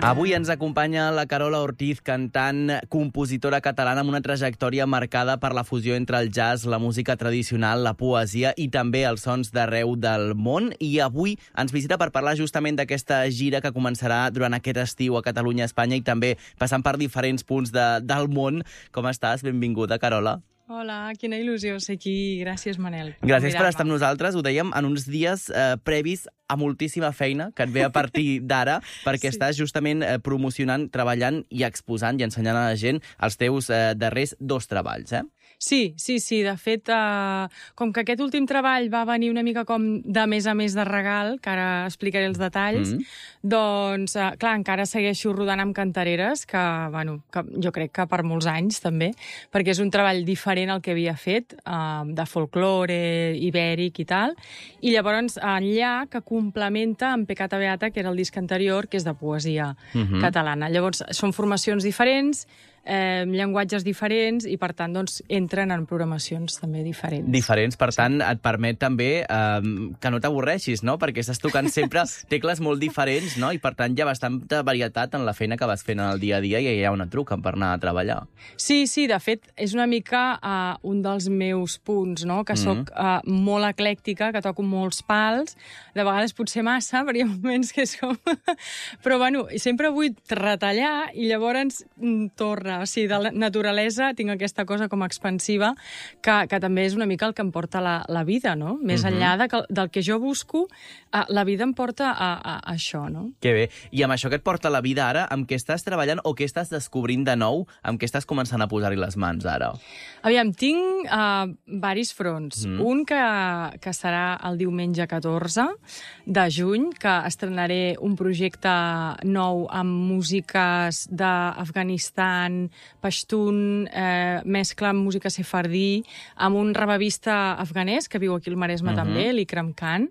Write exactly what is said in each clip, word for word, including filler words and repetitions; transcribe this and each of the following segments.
Avui ens acompanya la Carola Ortiz, cantant, compositora catalana amb una trajectòria marcada per la fusió entre el jazz, la música tradicional, la poesia i també els sons d'arreu del món. I avui ens visita per parlar justament d'aquesta gira que començarà durant aquest estiu a Catalunya, Espanya, i també passant per diferents punts de, del món. Com estàs? Benvinguda, Carola. Hola, quina il·lusió ser aquí. Gràcies, Manel. Per Gràcies per estar amb nosaltres. Ho dèiem en uns dies eh, previs a moltíssima feina que et ve a partir d'ara, perquè sí. estàs justament eh, promocionant, treballant i exposant i ensenyant a la gent els teus eh, darrers dos treballs, eh? Sí, sí, sí. De fet, eh, com que aquest últim treball va venir una mica com de més a més de regal, que ara explicaré els detalls, mm -hmm. doncs, eh, clar, encara segueixo rodant amb cantareres, que, bueno, que jo crec que per molts anys, també, perquè és un treball diferent al que havia fet, eh, de folklore, ibèric i tal, i llavors enllà que complementa amb Peccata Beata, que era el disc anterior, que és de poesia mm -hmm. catalana. Llavors, són formacions diferents, Eh, llenguatges diferents i, per tant, doncs, entren en programacions també diferents. Diferents, per tant, et permet també eh, que no t'avorreixis, no? Perquè estàs tocant sempre tecles molt diferents, no? I, per tant, hi ha bastanta varietat en la feina que vas fent en el dia a dia i hi ha una truca per anar a treballar. Sí, sí, de fet, és una mica uh, un dels meus punts, no? Que mm -hmm. soc uh, molt eclèctica, que toco molts pals, de vegades potser massa, perquè hi ha moments que és com... Però, bueno, sempre vull retallar i llavors mm, torna. O sigui, de la naturalesa tinc aquesta cosa com expansiva que, que també és una mica el que em porta la, la vida, no? Més mm-hmm. enllà de que, del que jo busco, uh, la vida em porta a, a, a això, no? Que bé. I amb això que et porta la vida ara, amb què estàs treballant o què estàs descobrint de nou? Amb què estàs començant a posar-hi les mans ara? Aviam, tinc uh, varis fronts. Mm. Un que, que serà el diumenge catorze de juny, que estrenaré un projecte nou amb músiques d'Afganistan, Pashtun, eh, mescla amb música sefardí, amb un rebavista afganès que viu aquí al Maresme uh-huh. també, l'Ikram Khan,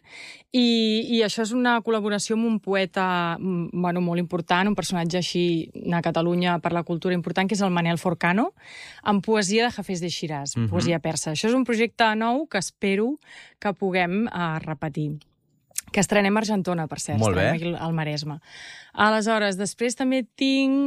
i, i això és una col·laboració amb un poeta bueno, molt important, un personatge així a Catalunya per la cultura important, que és el Manel Forcano, amb poesia de Hafez de Shiraz, uh-huh. poesia persa. Això és un projecte nou que espero que puguem eh, repetir. Que estrenem a Argentona, per cert. Molt bé. Aquí al Maresme. Aleshores, després també tinc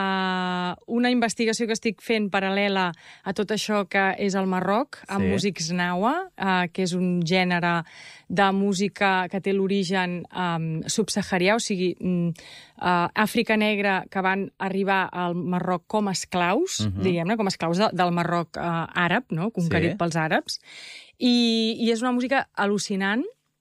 uh, una investigació que estic fent paral·lela a tot això que és el Marroc, amb sí. músics naua, uh, que és un gènere de música que té l'origen um, subsaharià, o sigui, um, uh, Àfrica Negra, que van arribar al Marroc com a esclaus, uh-huh. diguem-ne, com a esclaus de, del Marroc uh, àrab, no? Conquerit sí. pels àrabs. I, I és una música al·lucinant,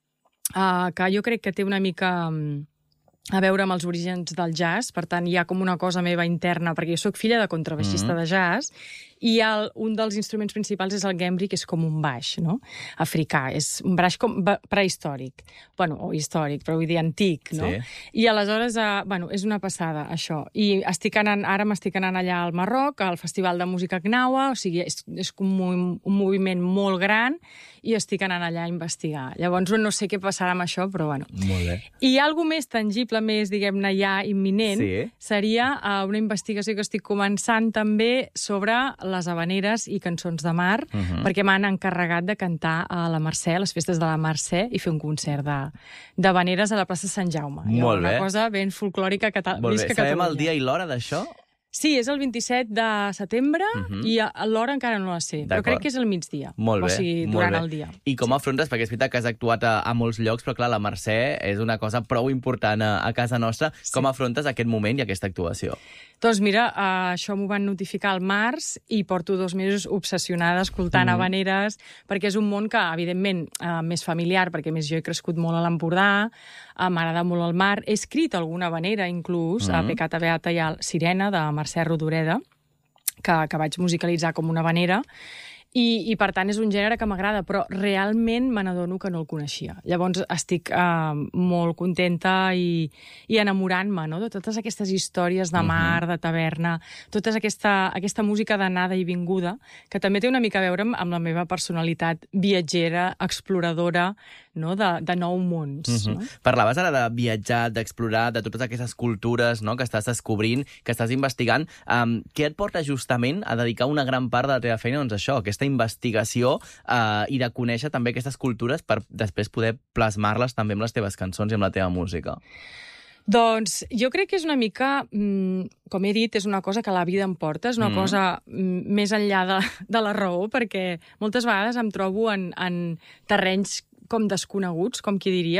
Uh, que jo crec que té una mica um, a veure amb els orígens del jazz, per tant hi ha com una cosa meva interna, perquè jo sóc filla de contrabaixista mm-hmm. de jazz, i el, un dels instruments principals és el gembri, que és com un baix, no? Africà, és un baix com prehistòric, bueno, o històric, però vull dir antic, no? Sí. I aleshores, uh, bueno, és una passada, això. I estic anant, ara m'estic anant allà al Marroc, al Festival de Música Gnawa, o sigui, és, és un, un moviment molt gran, i estic anant allà a investigar. Llavors no sé què passarà amb això, però bueno. Molt bé. I hi ha alguna més tangible, més, diguem-ne, ja imminent, sí. seria uh, una investigació que estic començant també sobre les havaneres i cançons de mar, uh-huh. perquè m'han encarregat de cantar a la Mercè, a les festes de la Mercè, i fer un concert d'havaneres a la plaça Sant Jaume. Molt bé. Una cosa ben folclòrica que Molt bé. Sabem el dia i l'hora d'això? Sí, és el vint-i-set de setembre uh-huh. i l'hora encara no la sé, però crec que és al migdia. Molt bé, o sigui, durant el dia. I com afrontes, perquè és veritat que has actuat a, a molts llocs, però clar, la Mercè és una cosa prou important a, a casa nostra. Sí. Com afrontes aquest moment i aquesta actuació? Doncs mira, uh, això m'ho van notificar al març i porto dos mesos obsessionada escoltant mm. havaneres, perquè és un món que, evidentment, uh, més familiar, perquè més jo he crescut molt a l'Empordà, uh, m'agrada molt el mar, he escrit alguna havanera, inclús, mm. a Peccata Beata i a Sirena, de Mercè Rodoreda, que, que vaig musicalitzar com una havanera, I, i per tant és un gènere que m'agrada, però realment me n'adono que no el coneixia. Llavors estic uh, molt contenta i, i enamorant-me, no?, de totes aquestes històries de mar, uh-huh. de taverna, tota aquesta, aquesta música d'anada i vinguda, que també té una mica a veure amb, amb la meva personalitat viatgera, exploradora, no?, de, de nou mons. Uh-huh. No? Parlaves ara de viatjar, d'explorar, de totes aquestes cultures, no?, que estàs descobrint, que estàs investigant. Um, què et porta justament a dedicar una gran part de la teva feina, doncs això, aquesta investigació eh, i de conèixer també aquestes cultures per després poder plasmar-les també amb les teves cançons i amb la teva música? Doncs jo crec que és una mica, com he dit, és una cosa que la vida em porta, és una mm. cosa més enllà de, de la raó, perquè moltes vegades em trobo en, en terrenys com desconeguts, com qui diria.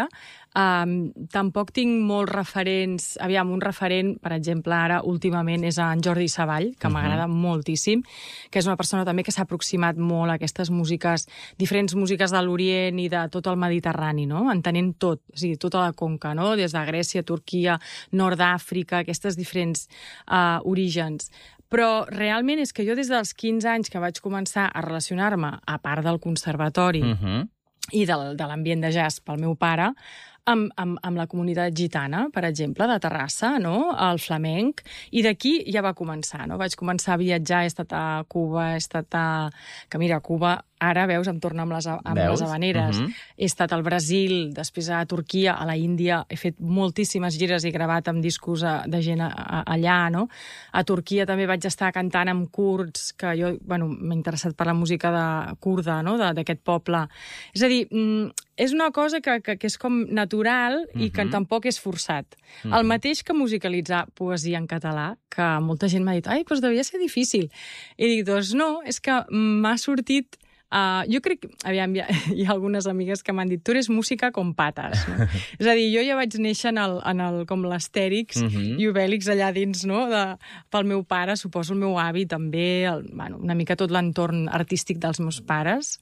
Um, tampoc tinc molts referents. Aviam, un referent, per exemple, ara últimament és en Jordi Savall, que uh -huh. m'agrada moltíssim, que és una persona també que s'ha aproximat molt a aquestes músiques, diferents músiques de l'Orient i de tot el Mediterrani, no? Entenent tot, o sigui, tota la conca, no? Des de Grècia, Turquia, Nord d'Àfrica, aquestes diferents uh, orígens. Però realment és que jo des dels quinze anys que vaig començar a relacionar-me, a part del conservatori, uh -huh. i del, de l'ambient de jazz pel meu pare, amb, amb, amb la comunitat gitana, per exemple, de Terrassa, no? El flamenc, i d'aquí ja va començar, no? Vaig començar a viatjar, he estat a Cuba, he estat a... Que mira, a Cuba, ara, veus, em torno amb les, amb les habaneres. Uh -huh. He estat al Brasil, després a Turquia, a la Índia, he fet moltíssimes gires i gravat amb discos a, de gent a, a, allà, no? A Turquia també vaig estar cantant amb kurds, que jo, bueno, m'he interessat per la música de kurda, no? D'aquest poble. És a dir, és una cosa que, que, que és com natural i que uh -huh. tampoc és forçat. Uh -huh. El mateix que musicalitzar poesia en català, que molta gent m'ha dit, ai, doncs devia ser difícil. I dic, doncs no, és que m'ha sortit... Uh, jo crec... Aviam, hi ha, hi ha algunes amigues que m'han dit, tu eres música com pates, no? És a dir, jo ja vaig néixer en el, en el, com l'Astèrix uh -huh. i Obèlix allà dins, no? De, pel meu pare, suposo el meu avi també, el, bueno, una mica tot l'entorn artístic dels meus pares,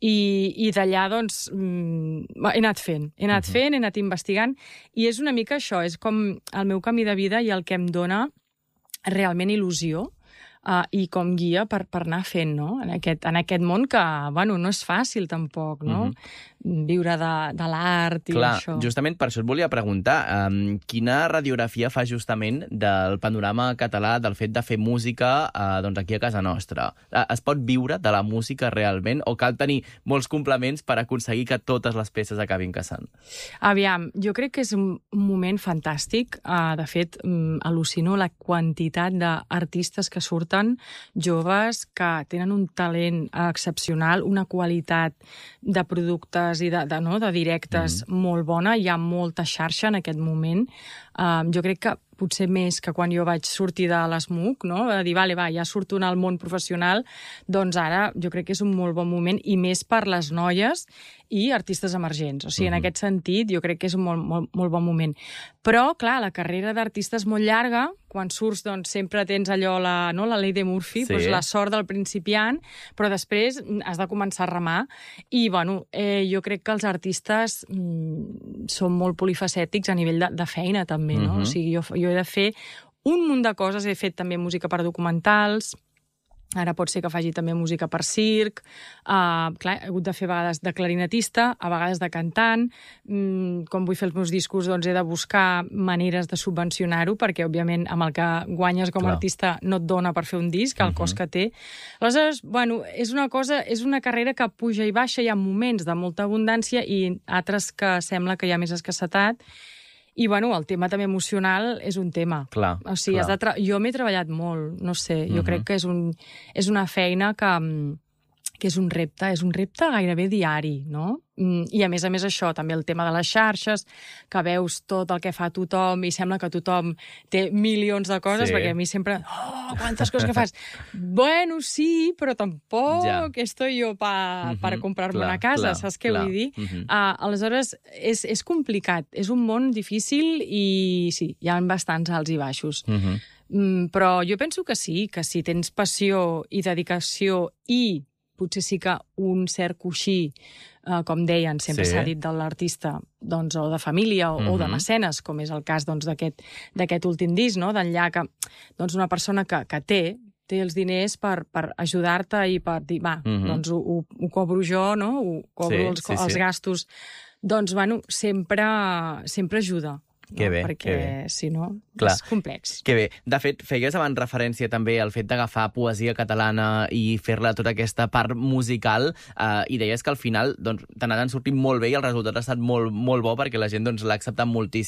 i, i d'allà, doncs, mm, he anat fent, he anat uh -huh. fent, he anat investigant, i és una mica això, és com el meu camí de vida i el que em dona realment il·lusió, Uh, i com guia per, per anar fent, no? En aquest, en aquest món que, bueno, no és fàcil tampoc, no? Uh -huh. Viure de, de l'art i Clar, això. Justament per això et volia preguntar, um, quina radiografia fa justament del panorama català, del fet de fer música uh, doncs aquí a casa nostra? Uh, es pot viure de la música realment o cal tenir molts complements per aconseguir que totes les peces acabin casant? Aviam, jo crec que és un moment fantàstic. Uh, de fet, um, al·lucino la quantitat d'artistes que surten, joves, que tenen un talent excepcional, una qualitat de productes i de, de, no, de directes mm. molt bona. Hi ha molta xarxa en aquest moment. Uh, jo crec que potser més que quan jo vaig sortir de l'ESMUC, no? De dir, vale, va, ja surto en el món professional, doncs ara jo crec que és un molt bon moment, i més per les noies i artistes emergents. O sigui, uh-huh. en aquest sentit, jo crec que és un molt, molt, molt bon moment. Però, clar, la carrera d'artista és molt llarga. Quan surts, doncs, sempre tens allò, la, no, la llei de Murphy, sí. doncs, la sort del principiant, però després has de començar a remar. I, bueno, eh, jo crec que els artistes mm, són molt polifacètics a nivell de, de feina, també, no? Uh-huh. O sigui, jo, jo he de fer un munt de coses. He fet també música per documentals, ara pot ser que faci també música per circ, uh, clar, he hagut de fer a vegades de clarinetista, a vegades de cantant, mm, com vull fer els meus discos, doncs he de buscar maneres de subvencionar-ho, perquè, òbviament, amb el que guanyes com a artista no et dona per fer un disc, el uh-huh. cost que té. Aleshores, bueno, és una cosa, és una carrera que puja i baixa, hi ha moments de molta abundància i altres que sembla que hi ha més escassetat. I, bueno, el tema també emocional és un tema. Clar, o sigui, clar. Has de tra... jo m'he treballat molt, no sé, jo uh-huh. crec que és, un, és una feina que, que és un repte, és un repte gairebé diari, no? I, a més a més, això, també el tema de les xarxes, que veus tot el que fa tothom i sembla que tothom té milions de coses, sí. perquè a mi sempre... Oh, quantes coses que fas! Bueno, sí, però tampoc ja. estoy jo pa, uh-huh. per comprar-me clar, una casa, clar, saps què clar. vull dir? Uh-huh. Uh, aleshores, és, és complicat, és un món difícil i sí, hi ha bastants alts i baixos. Uh-huh. Mm, però jo penso que sí, que si tens passió i dedicació i potser sí que un cert coixí, uh, com deien, sempre s'ha sí. dit de l'artista, doncs, o de família, o, uh-huh. o de mecenes, com és el cas doncs, d'aquest últim disc, no? D'enllà que doncs, una persona que, que té, té els diners per, per ajudar-te i per dir, va, uh-huh. doncs ho, ho, ho cobro jo, no? Ho cobro sí, els, sí, els sí. gastos. Doncs, bueno, sempre, sempre ajuda. Que no? bé, perquè, que bé. si no, Clar. és complex. Que bé. De fet, feies abans referència també al fet d'agafar poesia catalana i fer-la tota aquesta part musical, eh, i deies que al final doncs, t'han anat sortint molt bé i el resultat ha estat molt, molt bo perquè la gent doncs, l'ha acceptat moltíssim.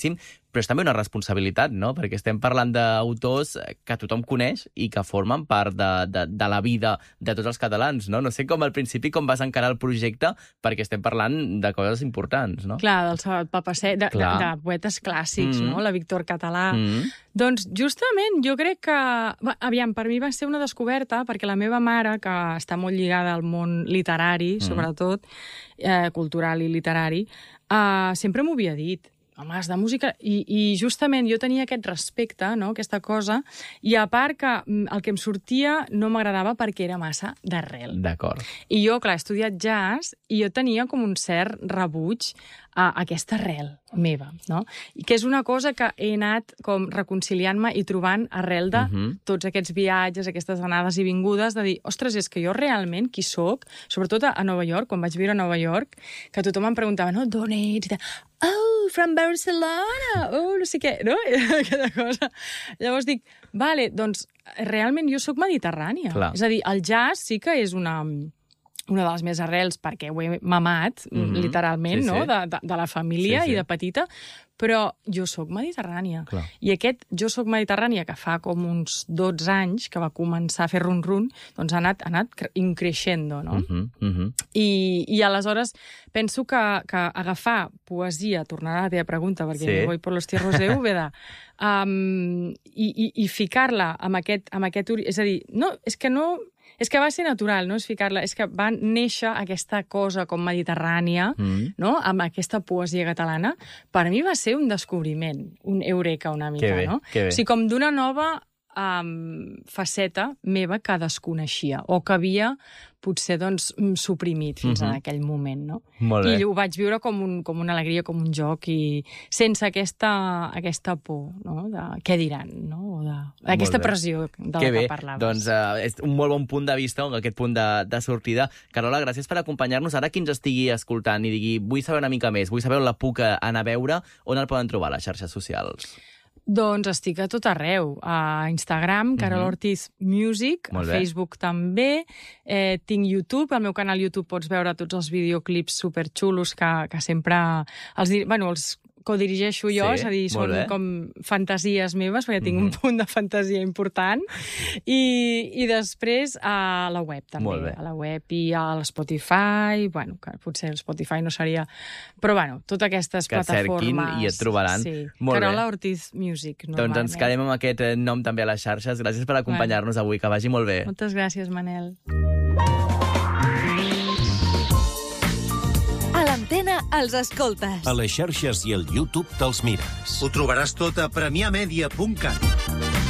però és també una responsabilitat, no? Perquè estem parlant d'autors que tothom coneix i que formen part de, de, de la vida de tots els catalans, no? No sé com al principi com vas encarar el projecte, perquè estem parlant de coses importants, no? Clar, del Salvat Papasseit, de, de, de poetes clàssics, mm. no? La Víctor Català. Mm. Doncs justament jo crec que... Aviam, per mi va ser una descoberta, perquè la meva mare, que està molt lligada al món literari, mm. sobretot, eh, cultural i literari, eh, sempre m'ho havia dit. Home, has de música... I, I justament jo tenia aquest respecte, no?, aquesta cosa, i a part que el que em sortia no m'agradava perquè era massa d'arrel. D'acord. I jo, clar, he estudiat jazz i jo tenia com un cert rebuig a aquesta arrel meva, no? I que és una cosa que he anat com reconciliant-me i trobant arrel de uh-huh. tots aquests viatges, aquestes anades i vingudes, de dir, ostres, és que jo realment qui sóc, sobretot a Nova York, quan vaig viure a Nova York, que tothom em preguntava, no, d'on ets? Oh, from Barcelona! Oh, no sé què, no? Aquella cosa. Llavors dic, vale, doncs realment jo sóc mediterrània. Clar. És a dir, el jazz sí que és una... una de les més arrels, perquè ho he mamat, mm-hmm. literalment, sí, no? Sí. De, de, de la família sí, sí. i de petita, però jo sóc mediterrània. Clar. I aquest jo sóc mediterrània, que fa com uns dotze anys, que va començar a fer run-run, doncs ha anat, ha anat increixendo, no? Mm-hmm. Mm-hmm. I, I aleshores penso que, que agafar poesia, tornar a la teva pregunta, perquè sí. me voy por los tierros de Úbeda, um, i, i, i ficar-la amb aquest, amb aquest... És a dir, no, és que no... És que va ser natural, no?, és ficar-la. És que va néixer aquesta cosa com mediterrània, mm. no?, amb aquesta poesia catalana. Per mi va ser un descobriment, un eureka una mica, que bé, no? Que bé. O sigui, com d'una nova um, faceta meva que desconeixia, o que havia potser, doncs, suprimit fins mm-hmm. en aquell moment, no? Molt bé. I ho vaig viure com, un, com una alegria, com un joc, i sense aquesta, aquesta por, no?, de què diran, no?, o de, aquesta pressió de la que, que parlaves. Doncs uh, és un molt bon punt de vista, aquest punt de, de sortida. Carola, gràcies per acompanyar-nos. Ara qui ens estigui escoltant i digui, vull saber una mica més, vull saber on la puc anar a veure, on el poden trobar a les xarxes socials? Doncs estic a tot arreu. A Instagram, Carola Ortiz Music, a Facebook també. Eh, tinc YouTube, al meu canal YouTube pots veure tots els videoclips superxulos que, que sempre... Els, bueno, els codirigeixo jo, sí, és a dir, són com fantasies meves, perquè tinc mm-hmm. un punt de fantasia important. I, i després a la web, també. A la web i a l'Spotify, bueno, que potser el Spotify no seria... Però, bueno, totes aquestes que plataformes... Que cerquin i et trobaran. Sí. Molt Carola bé. Ortiz Music, normalment. Doncs ens quedem amb aquest nom també a les xarxes. Gràcies per acompanyar-nos bueno. avui, que vagi molt bé. Moltes gràcies, Manel. A l'antena els escoltes. A les xarxes i al YouTube te'ls mires. Ho trobaràs tot a premià media punt cat.